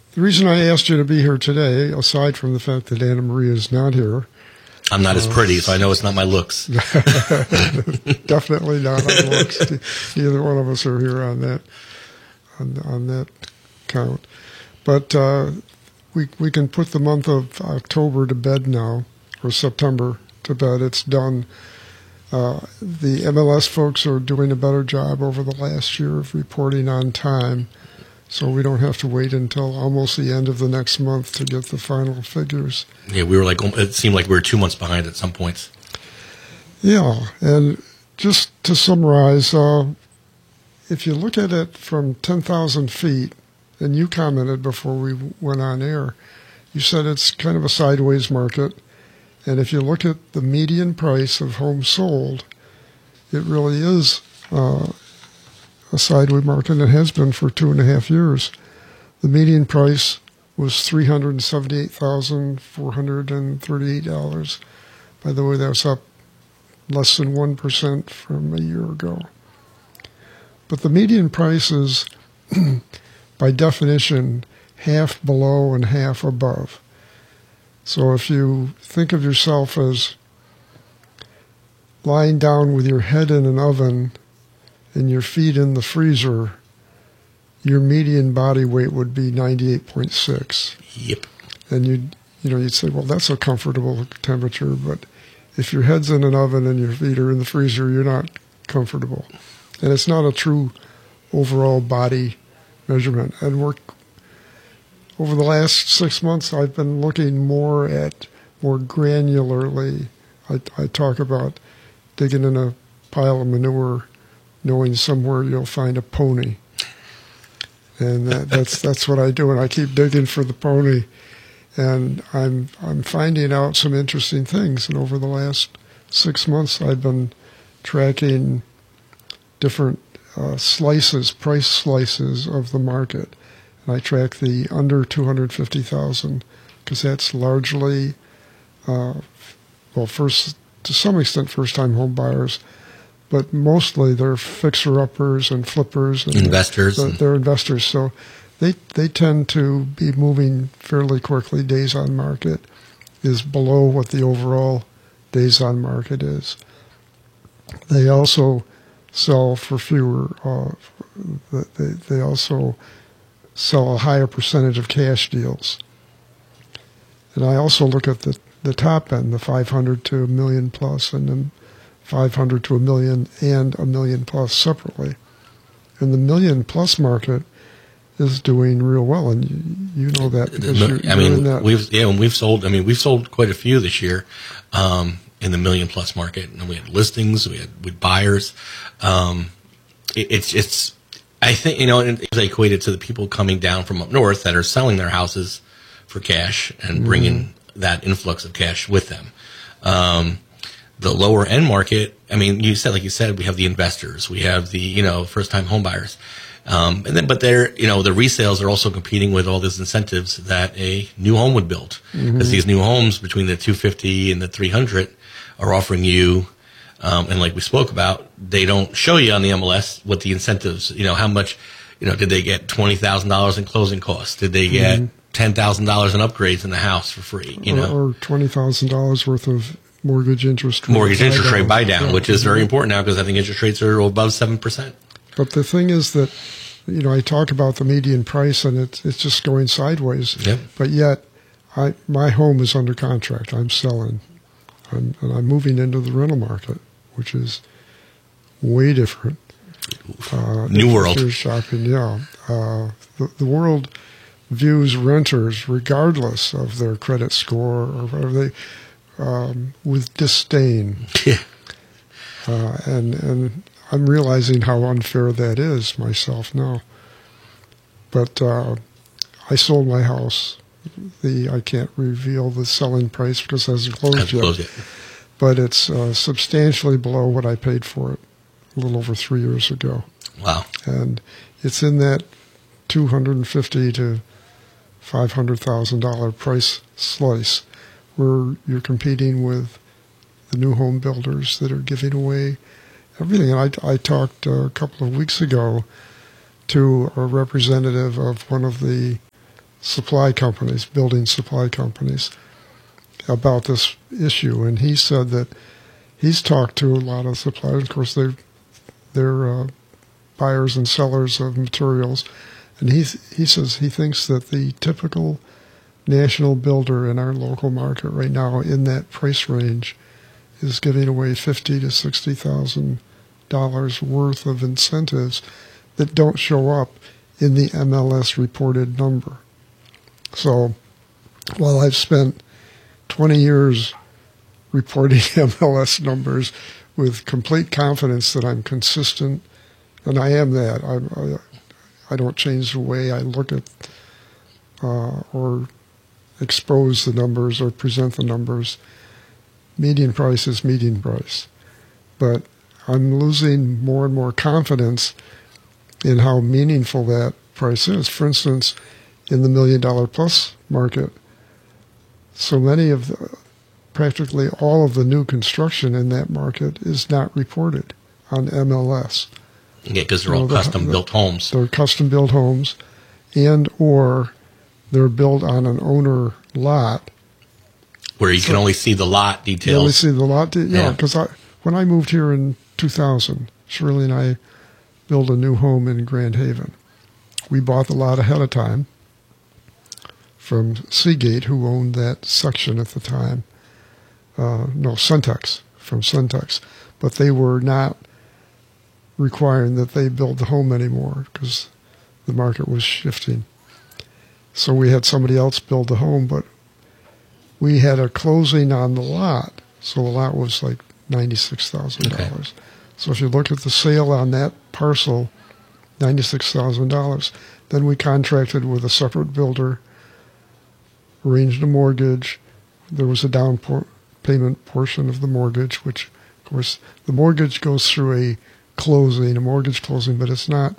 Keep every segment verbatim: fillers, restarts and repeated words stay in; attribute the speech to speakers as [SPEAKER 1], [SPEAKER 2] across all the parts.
[SPEAKER 1] the reason I asked you to be here today, aside from the fact that Anna Maria is not here,
[SPEAKER 2] I'm not uh, as pretty, so I know it's not my looks.
[SPEAKER 1] Definitely not on looks. Neither one of us are here on that on, on that count. But uh, we we can put the month of October to bed now, or September to bed. It's done. Uh, the M L S folks are doing a better job over the last year of reporting on time, so we don't have to wait until almost the end of the next month to get the final figures.
[SPEAKER 2] Yeah, we were like, it seemed like we were two months behind at some points.
[SPEAKER 1] Yeah, and just to summarize, uh, if you look at it from ten thousand feet, and you commented before we went on air, you said it's kind of a sideways market. And if you look at the median price of homes sold, it really is uh, a sideways market, and it has been for two and a half years. The median price was three hundred seventy-eight thousand four hundred thirty-eight dollars. By the way, that's up less than one percent from a year ago. But the median price is, by definition, half below and half above. So if you think of yourself as lying down with your head in an oven and your feet in the freezer, your median body weight would be ninety-eight point six.
[SPEAKER 2] Yep.
[SPEAKER 1] And you'd, you know, you'd say, well, that's a comfortable temperature, but if your head's in an oven and your feet are in the freezer, you're not comfortable. And it's not a true overall body measurement. And we're over the last six months, I've been looking more at, more granularly. I, I talk about digging in a pile of manure, knowing somewhere you'll find a pony. And that, that's that's what I do, and I keep digging for the pony. And I'm I'm finding out some interesting things. And over the last six months, I've been tracking different uh, slices, price slices of the market. And I track the under two hundred fifty thousand because that's largely, uh, well, first to some extent, first-time home buyers, but mostly they're fixer-uppers and flippers and
[SPEAKER 2] investors.
[SPEAKER 1] They're, they're investors, so they they tend to be moving fairly quickly. Days on market is below what the overall days on market is. They also sell for fewer. Uh, they they also sell a higher percentage of cash deals. And I also look at the, the top end, the five hundred to a million plus, and then five hundred to a million and a million plus separately. And the million plus market is doing real well, and you, you know that because you're,
[SPEAKER 2] I
[SPEAKER 1] you're
[SPEAKER 2] mean,
[SPEAKER 1] in that.
[SPEAKER 2] we've yeah, and we've sold. I mean, we've sold quite a few this year um, in the million plus market. And we had listings, we had with buyers. Um, it, it's it's. I think, you know, it's equated to the people coming down from up north that are selling their houses for cash and bringing mm-hmm. that influx of cash with them. Um, the lower end market, I mean, you said, like you said, we have the investors, we have the, you know, first time home buyers. Um, and then, but they're, you know, the resales are also competing with all these incentives that a new home would build. Because mm-hmm. these new homes between the two fifty and the three hundred are offering you, Um, and like we spoke about, they don't show you on the M L S what the incentives, you know, how much, you know, did they get twenty thousand dollars in closing costs? Did they get mm-hmm. ten thousand dollars in upgrades in the house for free, you know?
[SPEAKER 1] Or, or twenty thousand dollars worth of mortgage interest rate.
[SPEAKER 2] Mortgage interest rate buy down, which is very important now because I think interest rates are above seven percent.
[SPEAKER 1] But the thing is that, you know, I talk about the median price and it's, it's just going sideways.
[SPEAKER 2] Yep.
[SPEAKER 1] But yet, I my home is under contract. I'm selling. I'm, and I'm moving into the rental market, which is way different. Uh,
[SPEAKER 2] New world.
[SPEAKER 1] You're shopping, yeah. Uh, the, the world views renters, regardless of their credit score or whatever they, um, with disdain.
[SPEAKER 2] Yeah.
[SPEAKER 1] Uh, and and I'm realizing how unfair that is myself now. But uh, I sold my house. The I can't reveal the selling price because it hasn't closed
[SPEAKER 2] hasn't
[SPEAKER 1] yet.
[SPEAKER 2] Closed yet.
[SPEAKER 1] But it's uh, substantially below what I paid for it a little over three years ago.
[SPEAKER 2] Wow.
[SPEAKER 1] And it's in that two hundred fifty thousand to five hundred thousand dollars price slice where you're competing with the new home builders that are giving away everything. And I, I talked a couple of weeks ago to a representative of one of the supply companies, building supply companies, about this issue, and he said that he's talked to a lot of suppliers. Of course, they're they're uh, buyers and sellers of materials, and he he says he thinks that the typical national builder in our local market right now, in that price range, is giving away fifty to sixty thousand dollars worth of incentives that don't show up in the M L S reported number. So, while I've spent twenty years reporting M L S numbers with complete confidence that I'm consistent, and I am that. I, I, I don't change the way I look at uh, or expose the numbers or present the numbers. Median price is median price. But I'm losing more and more confidence in how meaningful that price is. For instance, in the million dollar plus market, so many of the, practically all of the new construction in that market is not reported on M L S.
[SPEAKER 2] Yeah, because they're all so custom-built the, homes.
[SPEAKER 1] They're custom-built homes, and or they're built on an owner lot.
[SPEAKER 2] Where you so can only see the lot details.
[SPEAKER 1] You only see the lot details. Yeah, because I, when I moved here in two thousand, Shirley and I built a new home in Grand Haven. We bought the lot ahead of time from Seagate, who owned that section at the time. Uh, no, Suntex, from Suntex. But they were not requiring that they build the home anymore because the market was shifting. So we had somebody else build the home, but we had a closing on the lot. So the lot was like ninety-six thousand dollars. Okay. So if you look at the sale on that parcel, ninety-six thousand dollars. Then we contracted with a separate builder, arranged a mortgage. There was a down por- payment portion of the mortgage, which, of course, the mortgage goes through a closing, a mortgage closing, but it's not.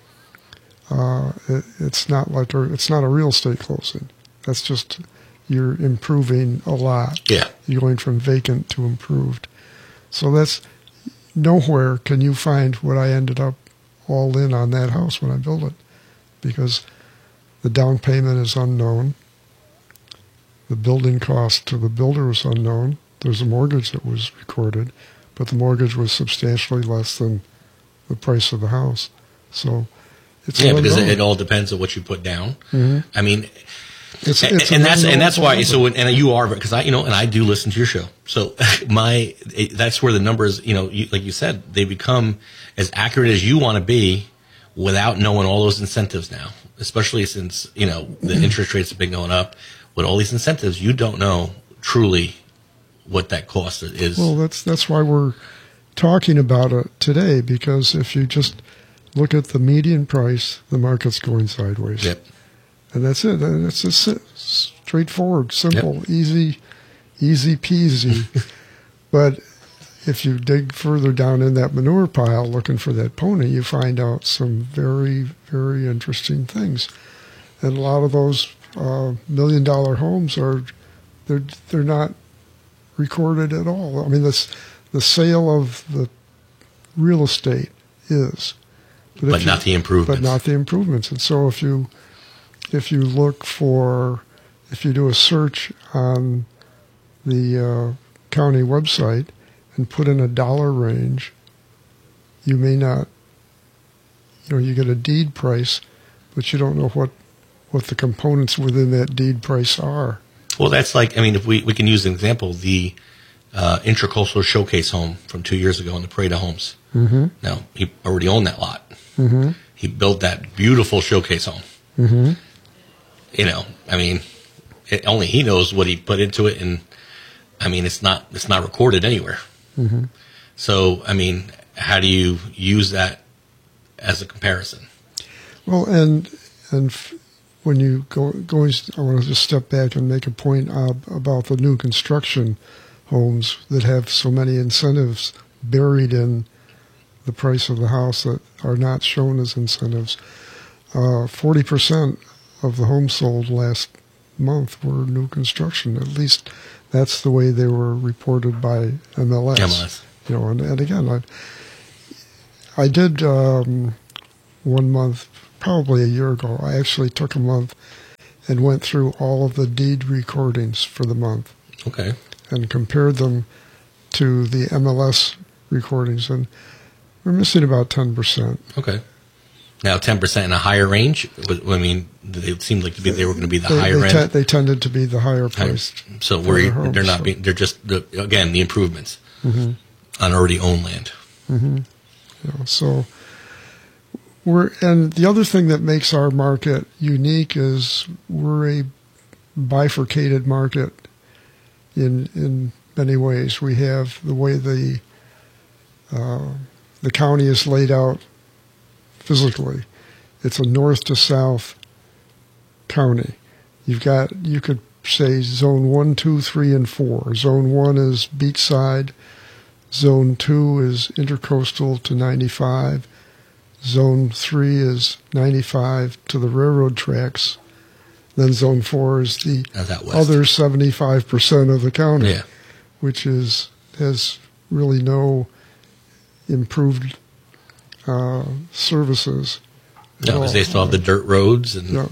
[SPEAKER 1] Uh, it, it's not like a, it's not a real estate closing. That's just you're improving a lot.
[SPEAKER 2] Yeah,
[SPEAKER 1] you're going from vacant to improved. So that's nowhere can you find what I ended up all in on that house when I built it, because the down payment is unknown. The building cost to the builder was unknown. There's a mortgage that was recorded, but the mortgage was substantially less than the price of the house. So it's
[SPEAKER 2] yeah,
[SPEAKER 1] unknown.
[SPEAKER 2] Because it all depends on what you put down.
[SPEAKER 1] Mm-hmm.
[SPEAKER 2] I mean,
[SPEAKER 1] it's,
[SPEAKER 2] and,
[SPEAKER 1] it's
[SPEAKER 2] and that's and that's why.
[SPEAKER 1] number.
[SPEAKER 2] So when, and you are because I you know and I do listen to your show. So my it, that's where the numbers you know you, like you said they become as accurate as you want to be without knowing all those incentives now. Especially since you know the interest rates have been going up. With all these incentives, you don't know truly what that cost is.
[SPEAKER 1] Well, that's that's why we're talking about it today, because if you just look at the median price, the market's going sideways.
[SPEAKER 2] Yep.
[SPEAKER 1] And that's it. It's just straightforward, simple, yep. easy, easy peasy. But if you dig further down in that manure pile looking for that pony, you find out some very, very interesting things. And a lot of those Uh, million dollar homes are they're they're not recorded at all. I mean, this the sale of the real estate is,
[SPEAKER 2] but, but not you, the improvements.
[SPEAKER 1] But not the improvements. And so if you if you look for if you do a search on the uh, county website and put in a dollar range, you may not. You know, you get a deed price, but you don't know what. what the components within that deed price are.
[SPEAKER 2] Well, that's like, I mean, if we, we can use an example, the uh, Intracoastal Showcase home from two years ago in the Parade of Homes.
[SPEAKER 1] Mm-hmm.
[SPEAKER 2] Now, he already owned that lot.
[SPEAKER 1] Mm-hmm.
[SPEAKER 2] He built that beautiful showcase home.
[SPEAKER 1] Mm-hmm.
[SPEAKER 2] You know, I mean, it, only he knows what he put into it, and I mean, it's not it's not recorded anywhere.
[SPEAKER 1] Mm-hmm.
[SPEAKER 2] So, I mean, how do you use that as a comparison?
[SPEAKER 1] Well, and and. F- When you go, going, I want to just step back and make a point uh, about the new construction homes that have so many incentives buried in the price of the house that are not shown as incentives. Uh, forty percent of the homes sold last month were new construction. At least that's the way they were reported by M L S.
[SPEAKER 2] M L S.
[SPEAKER 1] You know, and, and again, I, I did um, one month. Probably a year ago, I actually took a month and went through all of the deed recordings for the month
[SPEAKER 2] Okay.
[SPEAKER 1] and compared them to the M L S recordings, and we're missing about ten percent.
[SPEAKER 2] Okay. Now, ten percent in a higher range. I mean, it seemed like to be they were going to be the
[SPEAKER 1] They,
[SPEAKER 2] higher
[SPEAKER 1] they,
[SPEAKER 2] end.
[SPEAKER 1] te- they tended to be the higher
[SPEAKER 2] Higher-
[SPEAKER 1] price.
[SPEAKER 2] So
[SPEAKER 1] for
[SPEAKER 2] we're
[SPEAKER 1] their homes,
[SPEAKER 2] they're not
[SPEAKER 1] so-
[SPEAKER 2] being they're just the, again the improvements
[SPEAKER 1] Mm-hmm.
[SPEAKER 2] on already owned land.
[SPEAKER 1] Mm-hmm. You know, so we're, and the other thing that makes our market unique is we're a bifurcated market in in many ways. We have the way the uh, the county is laid out physically. It's a north to south county. You've got, you could say zone one, two, three, and four. Zone one is beachside. Zone two is intercoastal to ninety-five. Zone three is ninety-five to the railroad tracks. Then zone four is the
[SPEAKER 2] How's that west?
[SPEAKER 1] other seventy-five percent of the county,
[SPEAKER 2] Yeah.
[SPEAKER 1] which is has really no improved uh, services. at
[SPEAKER 2] No,
[SPEAKER 1] all.
[SPEAKER 2] because they still have the dirt roads and
[SPEAKER 1] Yeah.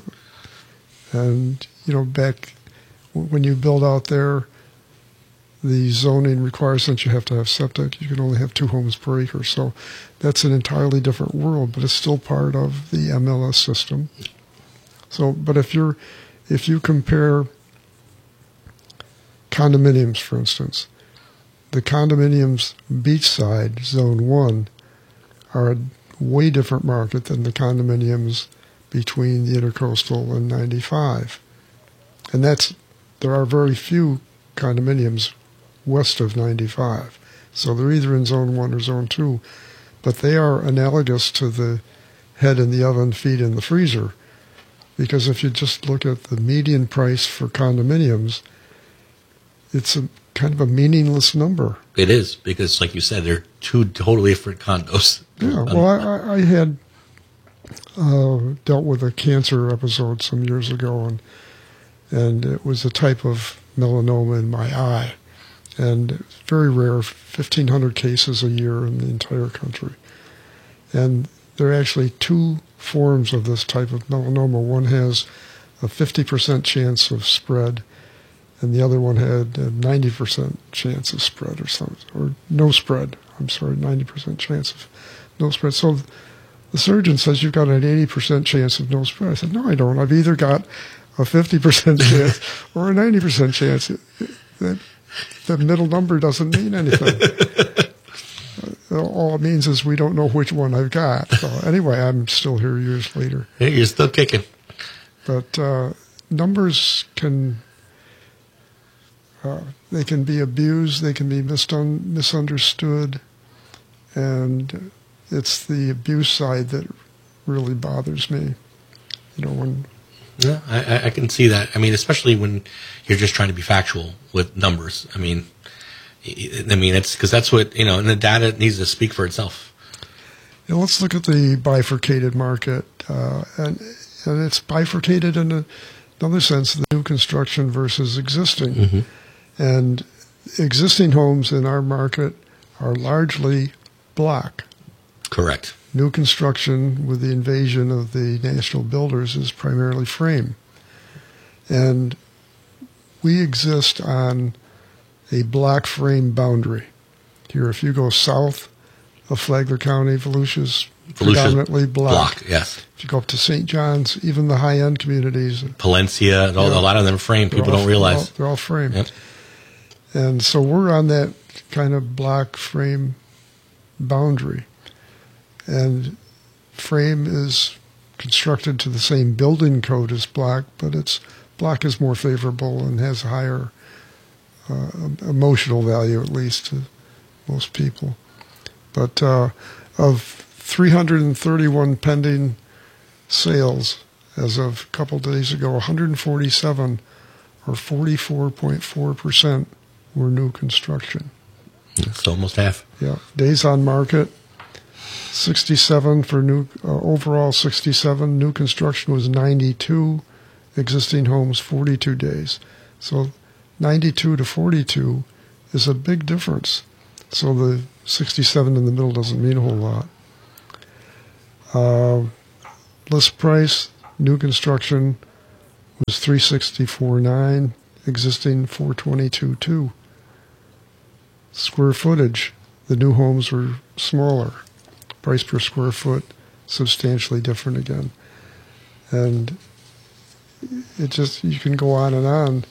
[SPEAKER 1] And, you know, back when you build out there, the zoning requires that you have to have septic. You can only have two homes per acre. So that's an entirely different world, but it's still part of the M L S system. So, but if you're, if you compare condominiums, for instance, the condominiums beachside, zone one, are a way different market than the condominiums between the intercoastal and ninety-five. And that's, there are very few condominiums west of ninety-five. So they're either in zone one or zone two, but they are analogous to the head in the oven, feet in the freezer. Because if you just look at the median price for condominiums, it's a kind of a meaningless number.
[SPEAKER 2] it is because, like you said, they're two totally different condos.
[SPEAKER 1] Yeah,
[SPEAKER 2] Um,
[SPEAKER 1] well, I, I had uh, dealt with a cancer episode some years ago, and and it was a type of melanoma in my eye, and it's very rare, fifteen hundred cases a year in the entire country. And there are actually two forms of this type of melanoma. One has a fifty percent chance of spread, and the other one had a ninety percent chance of spread or something, or no spread. I'm sorry, ninety percent chance of no spread. So the surgeon says, you've got an eighty percent chance of no spread. I said, no, I don't. I've either got a fifty percent chance or a ninety percent chance. That the middle number doesn't mean anything. All it means is we don't know which one I've got. So anyway, I'm still here years later.
[SPEAKER 2] Hey, you're still kicking.
[SPEAKER 1] But uh, numbers can uh, they can be abused, they can be misun- misunderstood, and it's the abuse side that really bothers me. You know, when
[SPEAKER 2] Yeah, I, I- I can see that. I mean, especially when you're just trying to be factual with numbers. I mean, I I mean, it's because that's what, you know, and the data needs to speak for itself.
[SPEAKER 1] you know, let's look at the bifurcated market, uh, and and it's bifurcated in a, another sense, the new construction versus existing.
[SPEAKER 2] Mm-hmm.
[SPEAKER 1] And existing homes in our market are largely block.
[SPEAKER 2] Correct.
[SPEAKER 1] New construction, with the invasion of the national builders, is primarily frame. And we exist on a block frame boundary. Here, if you go south of Flagler County, Volusia's predominantly block.
[SPEAKER 2] Block, yes.
[SPEAKER 1] If you go up to Saint John's, even the high-end communities,
[SPEAKER 2] Palencia, all,
[SPEAKER 1] Yeah.
[SPEAKER 2] a lot of them are frame.
[SPEAKER 1] they're
[SPEAKER 2] People
[SPEAKER 1] all-
[SPEAKER 2] don't realize.
[SPEAKER 1] They're all, they're all frame.
[SPEAKER 2] Yep.
[SPEAKER 1] And so we're on that kind of block frame boundary. And frame is constructed to the same building code as block, but it's block is more favorable and has higher uh, emotional value, at least to most people. But uh, of three hundred thirty-one pending sales as of a couple days ago, one hundred forty-seven, or forty-four point four percent, were new construction.
[SPEAKER 2] It's almost half.
[SPEAKER 1] Yeah, days on market, sixty-seven for new, uh, overall sixty-seven. New construction was ninety-two. Existing homes, forty-two days. So ninety-two to forty-two is a big difference. So the sixty-seven in the middle doesn't mean a whole lot. Uh, list price, new construction was three sixty-four nine, existing four twenty-two two. Square footage, the new homes were smaller. Price per square foot, substantially different again. And it just, you can go on and on.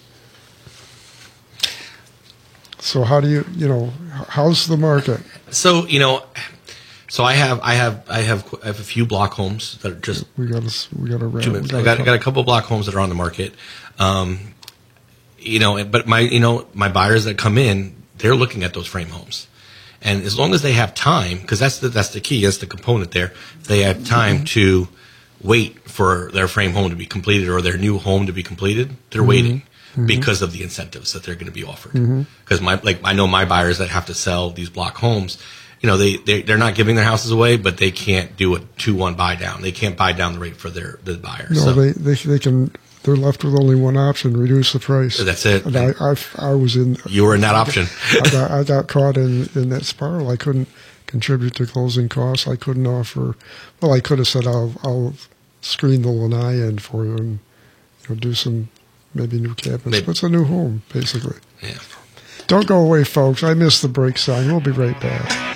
[SPEAKER 1] So how do you, you know, how's the market?
[SPEAKER 2] So, you know, so I have, I have, I have, I have a few block homes that are just.
[SPEAKER 1] We got a, we got a,
[SPEAKER 2] Two minutes. I got, I got a couple of block homes that are on the market. Um, you know, but my, you know, my buyers that come in, they're looking at those frame homes. And as long as they have time, because that's the, that's the key, that's the component there. They have time mm-hmm. to wait for their frame home to be completed or their new home to be completed. They're mm-hmm. waiting mm-hmm. because of the incentives that they're going to be offered. Because mm-hmm. my, like, I know my buyers that have to sell these block homes. You know, they, they, they're not giving their houses away, but they can't do a two one buy down. They can't buy down the rate for their the buyer.
[SPEAKER 1] No, so. they, they they can. They're left with only one option: reduce the price.
[SPEAKER 2] That's it.
[SPEAKER 1] And I, I, I was in.
[SPEAKER 2] You were in that option.
[SPEAKER 1] I got, I got caught in, in that spiral. I couldn't contribute to closing costs. I couldn't offer. Well, I could have said I'll I'll screen the lanai in for you and you know do some maybe new cabinets. Maybe. But it's a new home basically.
[SPEAKER 2] Yeah.
[SPEAKER 1] Don't go away, folks. I missed the break sign. We'll be right back.